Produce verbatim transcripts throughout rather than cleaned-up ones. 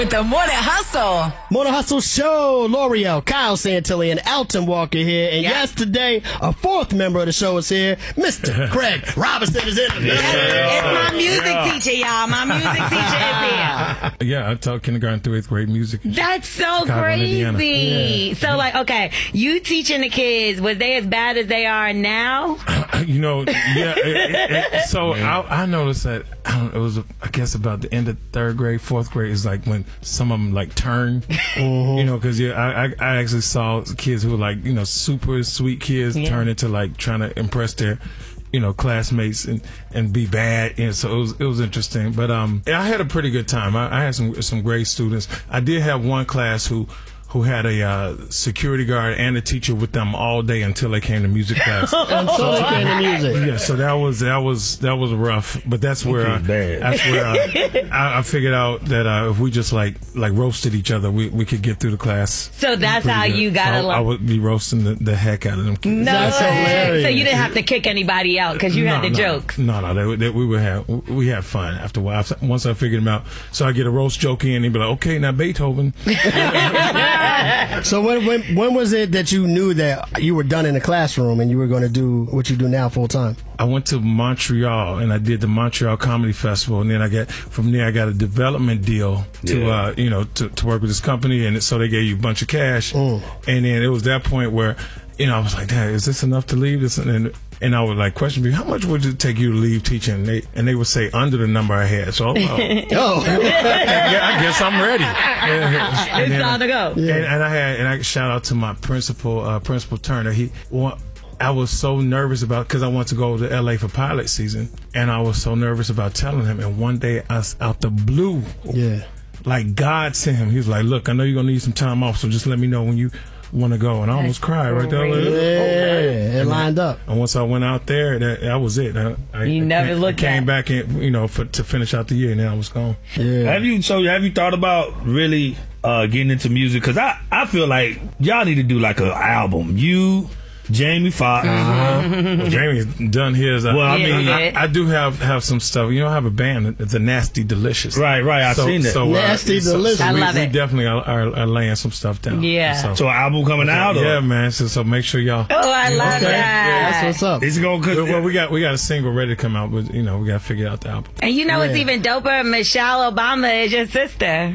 The Morning Hustle. Morning Hustle Show. L'Oreal, Kyle Santilli, and Alton Walker here. And yep. yesterday, a fourth member of the show is here. Mister Craig Robinson is in the building. It's my music yeah. teacher, y'all. My music teacher is here. Yeah, I taught kindergarten through eighth grade music. That's so Chicago, crazy. Yeah. So, like, okay, you teaching the kids, was they as bad as they are now? You know, yeah. It, it, it, so I, I noticed that I don't, it was, I guess, about the end of third grade, fourth grade is like when some of them like turn, mm-hmm. you know, because yeah, I, I I actually saw kids who were like, you know, super sweet kids yeah. turn into like trying to impress their, you know, classmates and, and be bad. And so it was it was interesting. But um, I had a pretty good time. I, I had some some great students. I did have one class who. who had a uh, security guard and a teacher with them all day until they came to music class. Until they came to music. Yeah, so that was that was that was rough. But that's where uh, that's where uh, I, I figured out that uh, if we just like like roasted each other, we, we could get through the class. So that's how good. you got so to. I, I would be roasting the, the heck out of them kids. No, that's hilarious. So you didn't have to kick anybody out because you no, had the no, jokes. No, no, they, they, we would have we had fun after a while. Once I figured them out, so I get a roast joke in, and he'd be like, "Okay, now Beethoven." So when, when when was it that you knew that you were done in the classroom and you were going to do what you do now full time? I went to Montreal and I did the Montreal Comedy Festival, and then I got from there I got a development deal to yeah. uh, you know to, to work with this company, and so they gave you a bunch of cash, mm. and then it was that point where you know I was like, Dad, is this enough to leave this? And and I would like question me, how much would it take you to leave teaching? And they, and they would say under the number I had. So, uh, oh, yeah, I guess I'm ready. And it's time to go. And, and I had, and I shout out to my principal, uh, Principal Turner. He, well, I was so nervous about because I wanted to go to L A for pilot season, and I was so nervous about telling him. And one day, I was out the blue, yeah, like God sent him. He was like, "Look, I know you're gonna need some time off, so just let me know when you want to go." And I almost cried right there. Like, yeah, okay. It lined up. And once I went out there, that, that was it. I, I, you I never came, looked I came back. back in, you know, for, to finish out the year, and then I was gone. Yeah. Have you so have you thought about really uh, getting into music? Because I, I feel like y'all need to do like an album. You, Jamie Foxx. Uh-huh. Well, Jamie's done his. Uh, well, I yeah, mean, yeah. I, I do have, have some stuff. You know, I have a band, the Nasty Delicious. Right, right. I've so, seen that. So, uh, Nasty so, Delicious. So I we, love we it. definitely are, are, are laying some stuff down. Yeah. So, so an album coming out? Or? Yeah, man. So, so make sure y'all. Oh, I love okay. that. Yeah, that's what's up. It's going well, well, we got we got a single ready to come out, but you know we got to figure out the album. And you know what's Yeah. even doper? Michelle Obama is your sister.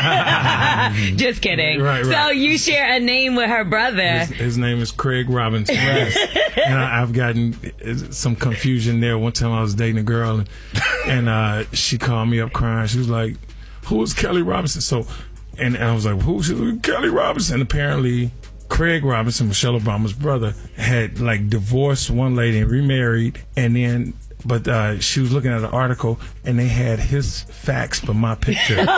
Just kidding. Right, right. So you share a name with her brother. His, his name is Craig Robinson. And I, I've gotten some confusion there. One time I was dating a girl, and, and uh, she called me up crying. She was like, "Who is Kelly Robinson?" So, and, and I was like, "Who's Kelly Robinson?" And apparently, Craig Robinson, Michelle Obama's brother, had like divorced one lady and remarried, and then. But uh, she was looking at an article, and they had his fax but my picture. Oh,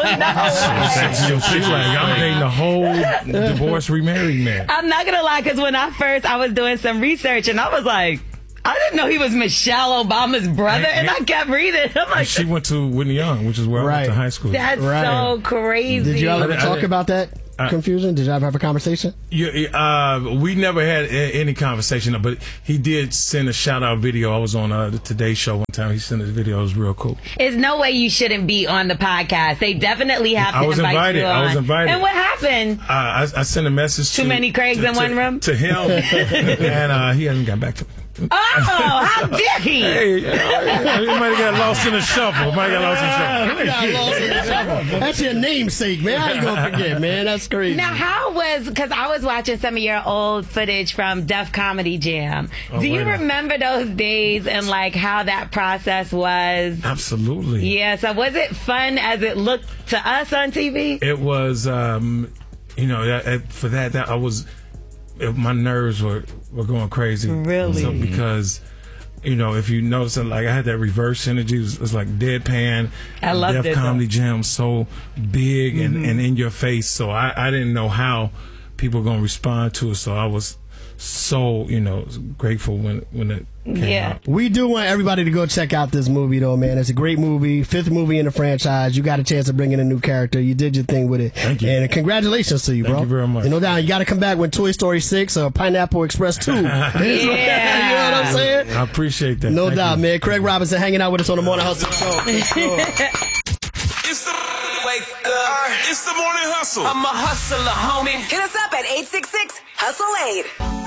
no. So she's like, I'm dating a whole divorced, remarried man. I'm not going to lie, because when I first, I was doing some research, and I was like, I didn't know he was Michelle Obama's brother, and I kept reading. I'm like, she went to Whitney Young, which is where Right. I went to high school. that's Right. so crazy. Did you ever I- I- talk about that I- confusion? Did you ever have a conversation? Yeah, uh, we never had a- any conversation, but he did send a shout out video. I was on uh, the Today Show one time. He sent a video. It was real cool. There's no way you shouldn't be on the podcast. They definitely have to I was invite invited. you on. I was invited. And what happened? Uh, I, I sent a message. Too to, many Craigs to, in one to, room? to him, and uh, he hasn't got back to me. Oh, how dare he? Hey, you know, he might have got lost in the shuffle. Might have got lost in the shuffle. Got lost in the shuffle. That's your namesake, man. How you gonna forget, man? That's crazy. Now, how was, because I was watching some of your old footage from Def Comedy Jam. Oh, Do you right. remember those days and like how that process was? Absolutely. Yeah, so was it fun as it looked to us on T V? It was, um, you know, that, that- for that, that I was, it, my nerves were, were going crazy. Really? So because, you know, if you notice, like I had that reverse energy. It was, it was like deadpan. I loved Def it, Comedy though. Jam, so big and, Mm-hmm. and in your face. So I, I didn't know how people were going to respond to it. So I was so, you know, grateful when, when it came Yeah. out. We do want everybody to go check out this movie, though, man. It's a great movie. Fifth movie in the franchise. You got a chance to bring in a new character. You did your thing with it. Thank you. And congratulations to you, Thank bro. you very much. And no doubt, you got to come back when Toy Story six or Pineapple Express two. Yeah. You know what I'm saying? I appreciate that. No Thank doubt, you. man. Craig Robinson hanging out with us on the Morning Hustle Show. It's the wake up. It's the morning hustle. I'm a hustler, homie. Hit us up at eight six six, hustle eight.